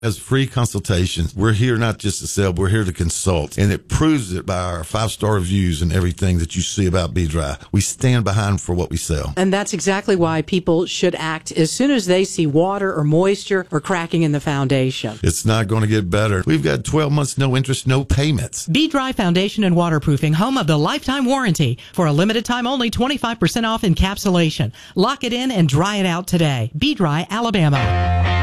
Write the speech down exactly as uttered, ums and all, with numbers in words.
As free consultations, we're here not just to sell, we're here to consult. And it proves it by our five-star reviews and everything that you see about B-Dry. We stand behind for what we sell. And that's exactly why people should act as soon as they see water or moisture or cracking in the foundation. It's not going to get better. We've got twelve months, no interest, no payments. B-Dry Foundation and Waterproofing, home of the lifetime warranty. For a limited time only, twenty-five percent off encapsulation. Lock it in and dry it out today. B-Dry, Alabama.